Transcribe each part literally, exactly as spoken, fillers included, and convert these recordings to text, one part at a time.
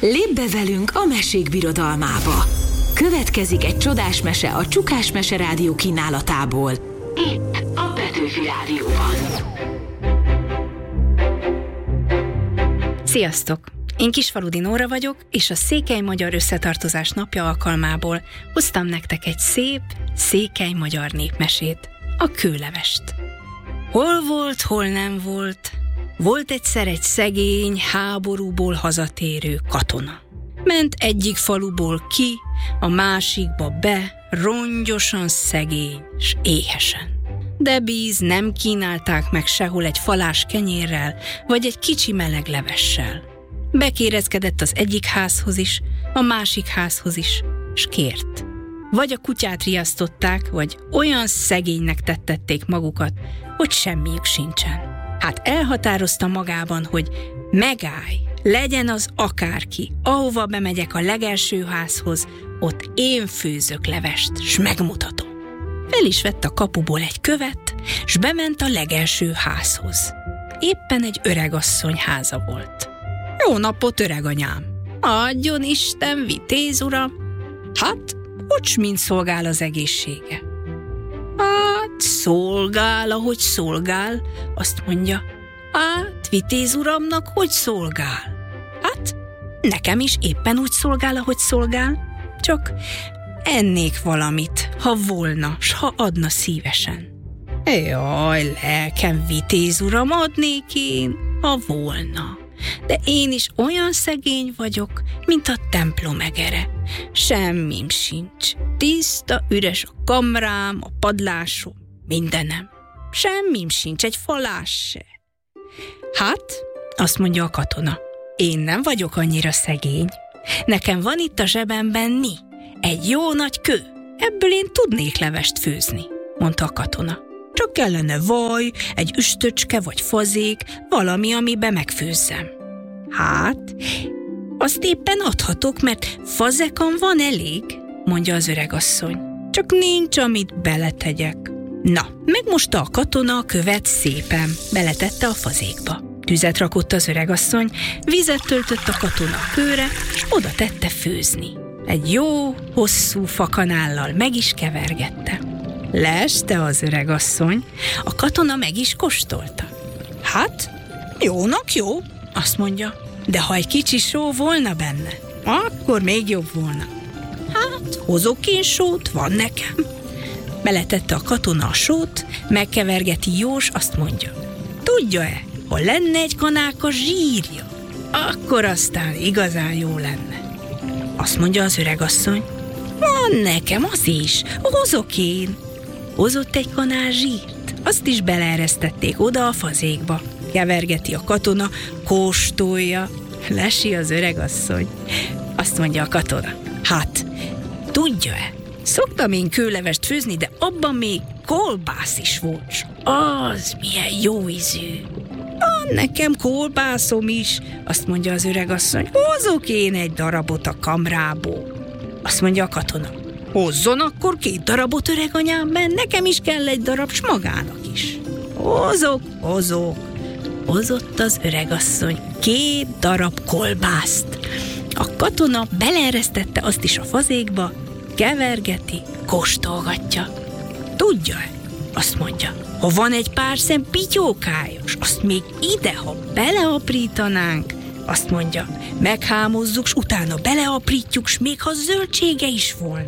Lépj be velünk a mesék birodalmába! Következik egy csodás mese a Csukás Mese Rádió kínálatából. Itt a Petőfi Rádióban. Sziasztok! Én Kisfaludy Nóra vagyok, és a Székely-magyar Összetartozás napja alkalmából hoztam nektek egy szép, székely-magyar népmesét, a kőlevest. Hol volt, hol nem volt, volt egyszer egy szegény, háborúból hazatérő katona. Ment egyik faluból ki, a másikba be, rongyosan szegény s éhesen. De bíz nem kínálták meg sehol egy falás kenyérrel, vagy egy kicsi meleg levessel. Bekérezkedett az egyik házhoz is, a másik házhoz is, s kért. Vagy a kutyát riasztották, vagy olyan szegénynek tettették magukat, hogy semmiük sincsen. Hát elhatározta magában, hogy megállj, legyen az akárki, ahova bemegyek a legelső házhoz, ott én főzök levest, s megmutatom. Fel is vett a kapuból egy követ, s bement a legelső házhoz. Éppen egy öregasszony háza volt. Jó napot, öreganyám! Adjon Isten, vitéz uram! Hát, hogy mint szolgál az egészsége? Hát, szolgál, ahogy szolgál, azt mondja. Hát, vitéz uramnak hogy szolgál? Hát, nekem is éppen úgy szolgál, ahogy szolgál, csak ennék valamit, ha volna, s ha adna szívesen. Jaj, lelkem, vitéz uram, adnék én, ha volna. De én is olyan szegény vagyok, mint a templom egere. Semmim sincs. Tiszta, üres a kamrám, a padlásom, mindenem. Semmim sincs, egy falás se. Hát, azt mondja a katona, én nem vagyok annyira szegény. Nekem van itt a zsebemben ni, egy jó nagy kő. Ebből én tudnék levest főzni, mondta a katona. Csak kellene vaj, egy üstöcske vagy fazék, valami, amiben megfőzzem. Hát, azt éppen adhatok, mert fazekan van elég, mondja az öregasszony. Csak nincs, amit beletegyek. Na, megmosta a katona a követ szépen, beletette a fazékba. Tüzet rakott az öregasszony, vizet töltött a katona a kőre, és oda tette főzni. Egy jó, hosszú fakanállal meg is kevergette. Leeste az öregasszony, a katona meg is kóstolta. Hát, jónak jó, azt mondja, de ha egy kicsi só volna benne, akkor még jobb volna. Hát, hozok én sót, van nekem. Beletette a katona a sót, megkevergeti jós, azt mondja. Tudja-e, ha lenne egy kanáka zsírja, akkor aztán igazán jó lenne. Azt mondja az öregasszony. Van nekem az is, hozok én. Hozott egy kanál zsírt, azt is beleeresztették oda a fazékba. Kevergeti a katona, kóstolja, lesi az öregasszony. Azt mondja a katona, hát, tudja-e, szoktam én kőlevest főzni, de abban még kolbász is volt. Az milyen jó ízű. Van nekem kolbászom is, azt mondja az öregasszony. Hozok én egy darabot a kamrából. Azt mondja a katona. Hozzon akkor két darabot, öreganyám, mert nekem is kell egy darab, s magának is. Hozok, hozok. Hozott az öregasszony két darab kolbászt. A katona beleeresztette azt is a fazékba, kevergeti, kóstolgatja. Tudja-e? Azt mondja, ha van egy pár szem pityókályos, azt még ide, ha beleaprítanánk, azt mondja, meghámozzuk, s utána beleaprítjuk, s még ha zöldsége is volna.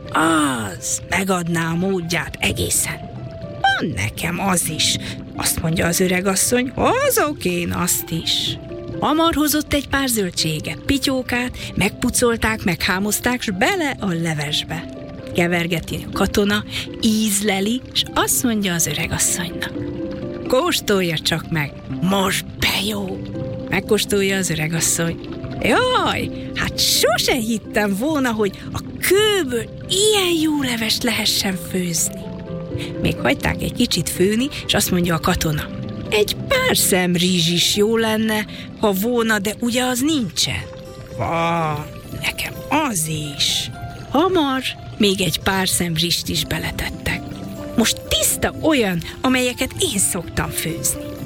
Az megadná a módját egészen. Van nekem az is, azt mondja az öregasszony, hozok én azt is. Hamar hozott egy pár zöldséget, pityókát, megpucolták, meghámozták, s bele a levesbe. Kevergeti a katona, ízleli, s azt mondja az öregasszonynak. Kóstolja csak meg, most be jó. Megkóstolja az öregasszony. Jaj, hát sose hittem volna, hogy a kőből ilyen jó levest lehessen főzni. Még hagyták egy kicsit főni, és azt mondja a katona. Egy pár szem rizs is jó lenne, ha volna, de ugye az nincsen. Van, nekem az is. Hamar még egy pár szem rizst is beletettek. Most tiszta olyan, amelyeket én szoktam főzni.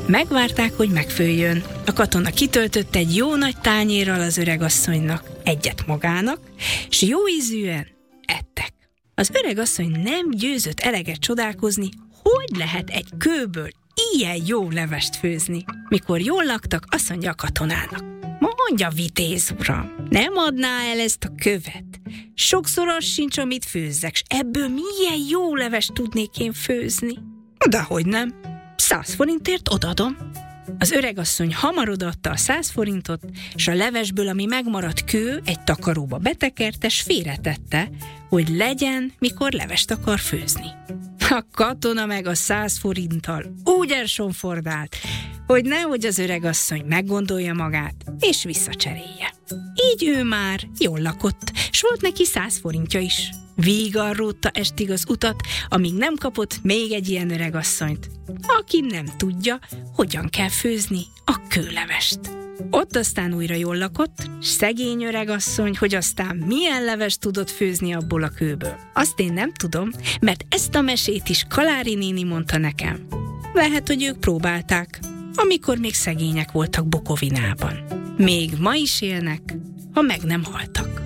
Megvárták, hogy megfőjön. A katona kitöltött egy jó nagy tányérral az öregasszonynak, egyet magának, s jó ízűen ettek. Az öregasszony nem győzött eleget csodálkozni, hogy lehet egy kőből ilyen jó levest főzni. Mikor jól laktak, azt mondja a katonának: mondja, vitéz uram, nem adná el ezt a követ? Sokszor az sincs, amit főzzek, s ebből milyen jó levest tudnék én főzni. Dehogy nem. Száz forintért odadom. Az öregasszony hamar odaadta a száz forintot, és a levesből, ami megmaradt kő, egy takaróba betekerte, s félretette, hogy legyen, mikor levest akar főzni. A katona meg a száz forinttal úgy elsonfordált, hogy nehogy az öregasszony meggondolja magát, és visszacserélje. Így ő már jól lakott, s volt neki száz forintja is. Vígarródta estig az utat, amíg nem kapott még egy ilyen öregasszonyt, aki nem tudja, hogyan kell főzni a kőlevest. Ott aztán újra jól lakott, s szegény öregasszony, hogy aztán milyen levest tudott főzni abból a kőből. Azt én nem tudom, mert ezt a mesét is Kalári néni mondta nekem. Lehet, hogy ők próbálták, amikor még szegények voltak Bukovinában. Még ma is élnek, ha meg nem haltak.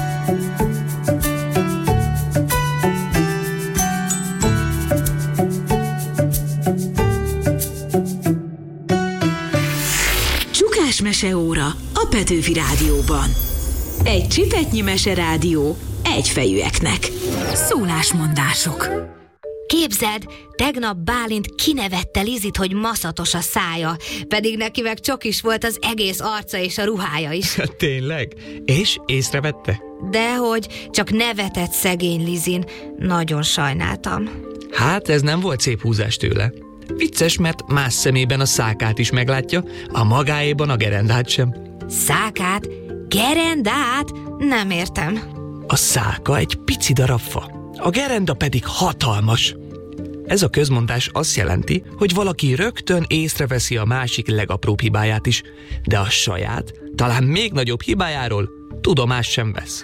Csukás meseóra a Petőfi Rádióban. Egy csipetnyi meserádió egyfejűeknek. Szólásmondások. Képzeld, tegnap Bálint kinevette Lizit, hogy maszatos a szája, pedig neki meg csokis volt az egész arca és a ruhája is. Tényleg? És észrevette? Dehogy, csak nevetett szegény Lizin. Nagyon sajnáltam. Hát ez nem volt szép húzás tőle. Vicces, mert más szemében a szákát is meglátja, a magáéban a gerendát sem. Szákát? Gerendát? Nem értem. A száka egy pici darab fa, a gerenda pedig hatalmas. Ez a közmondás azt jelenti, hogy valaki rögtön észreveszi a másik legapróbb hibáját is, de a saját, talán még nagyobb hibájáról tudomást sem vesz.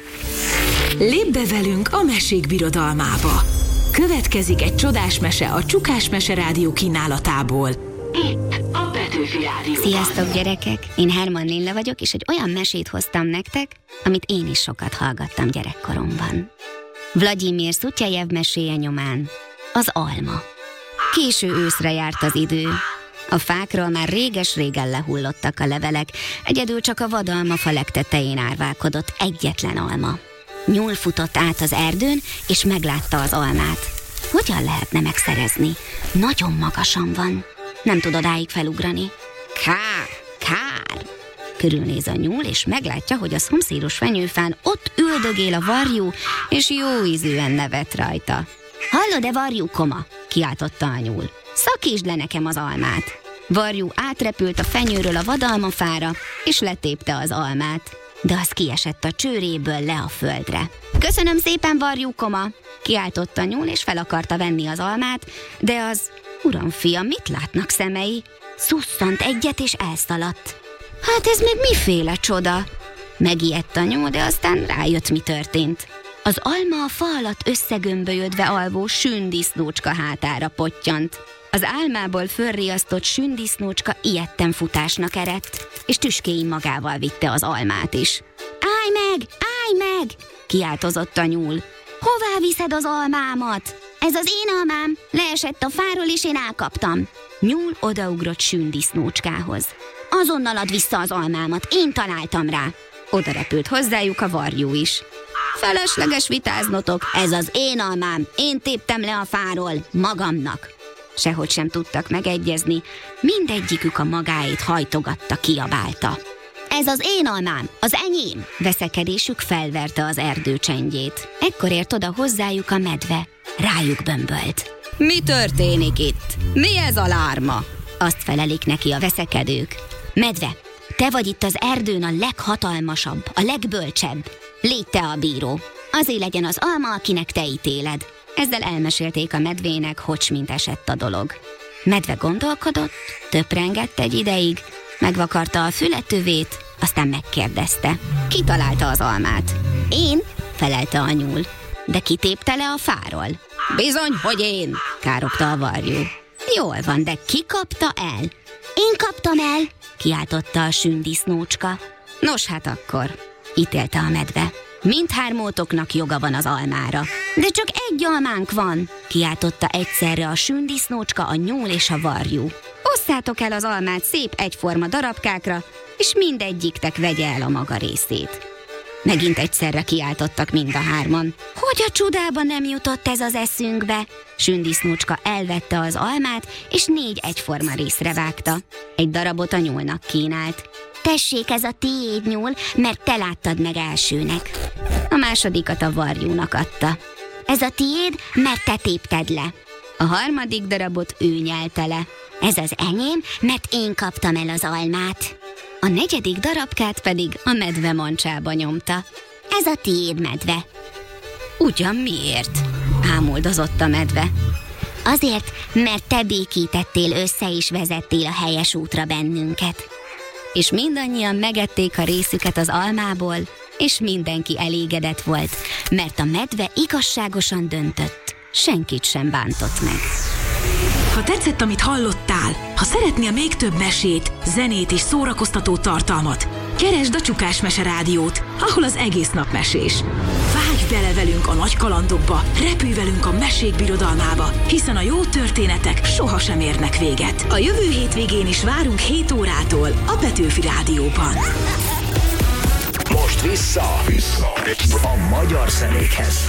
Lépj be velünk a mesék birodalmába. Következik egy csodás mese a Csukás Mese Rádió kínálatából. Itt a Petőfi Rádióban. Sziasztok, gyerekek! Én Herman Lilla vagyok, és egy olyan mesét hoztam nektek, amit én is sokat hallgattam gyerekkoromban. Vladimir Szutyejev meséje nyomán. Az alma. Késő őszre járt az idő. A fákról már réges-régen lehullottak a levelek, egyedül csak a vadalmafa legtetején árválkodott egyetlen alma. Nyúl futott át az erdőn, és meglátta az almát. Hogyan lehetne megszerezni? Nagyon magasan van. Nem tud odáig felugrani. Kár, kár! Körülnéz a nyúl, és meglátja, hogy a szomszédos fenyőfán ott üldögél a varjú, és jó ízűen nevet rajta. Hallod-e, varjú koma? Kiáltotta a nyúl. Szakítsd le nekem az almát. Varjú átrepült a fenyőről a vadalmafára, és letépte az almát. De az kiesett a csőréből le a földre. Köszönöm szépen, varjú koma! Kiáltotta a nyúl, és fel akarta venni az almát, de az, uram fiam, mit látnak szemei? Szusszant egyet, és elszaladt. Hát ez meg miféle csoda? Megijedt a nyúl, de aztán rájött, mi történt. Az alma a fa alatt összegömbölyödve alvó sűndisznócska hátára pottyant. Az álmából fölriasztott sűndisznócska ijedten futásnak eredt, és tüskéin magával vitte az almát is. Állj meg! Állj meg! Kiáltozott a nyúl. Hová viszed az almámat? Ez az én almám, leesett a fáról, és én elkaptam. Nyúl odaugrott sűndisznócskához. Azonnal add vissza az almámat, én találtam rá. Oda repült hozzájuk a varjú is. Felesleges vitáznotok, ez az én almám, én téptem le a fáról, magamnak. Sehogy sem tudtak megegyezni, mindegyikük a magáét hajtogatta, kiabálta. Ez az én almám, az enyém! Veszekedésük felverte az erdő csendjét. Ekkor ért oda hozzájuk a medve, rájuk bömbölt. Mi történik itt? Mi ez a lárma? Azt felelik neki a veszekedők. Medve, te vagy itt az erdőn a leghatalmasabb, a legbölcsebb. Légy te a bíró. Azért legyen az alma, akinek te ítéled. Ezzel elmesélték a medvének, hogy mint esett a dolog. Medve gondolkodott, töprengett egy ideig, megvakarta a fületövét, aztán megkérdezte. Ki találta az almát? Én, felelte a nyúl. De ki tépte le a fáról? Bizony, hogy én, károgta a varjú. Jól van, de ki kapta el? Én kaptam el, kiáltotta a sündisznócska. Nos hát akkor, ítélte a medve. Mindhármótoknak joga van az almára. De csak egy almánk van, kiáltotta egyszerre a sündisznócska, a nyúl és a varjú. Osszátok el az almát szép egyforma darabkákra, és mindegyiktek vegye el a maga részét. Megint egyszerre kiáltottak mind a hárman. Hogy a csodába nem jutott ez az eszünkbe? Sündisznócska elvette az almát, és négy egyforma részre vágta. Egy darabot a nyúlnak kínált. Tessék, ez a tiéd, nyúl, mert te láttad meg elsőnek. A másodikat a varjúnak adta. Ez a tiéd, mert te tépted le. A harmadik darabot ő nyelte le. Ez az enyém, mert én kaptam el az almát. A negyedik darabkát pedig a medve mancsába nyomta. Ez a tiéd, medve. Ugyan miért? Ámuldozott a medve. Azért, mert te békítettél össze és vezettél a helyes útra bennünket. És mindannyian megették a részüket az almából, és mindenki elégedett volt, mert a medve igazságosan döntött, senkit sem bántott meg. Ha tetszett, amit hallottál, ha szeretnél még több mesét, zenét és szórakoztató tartalmat, keresd a Csukás Mese Rádiót, ahol az egész nap mesés. Vágj bele velünk a nagy kalandokba, repülj velünk a mesék birodalmába, hiszen a jó történetek sohasem érnek véget. A jövő hétvégén is várunk hét órától a Petőfi Rádióban. Most vissza, vissza a magyar zenékhez.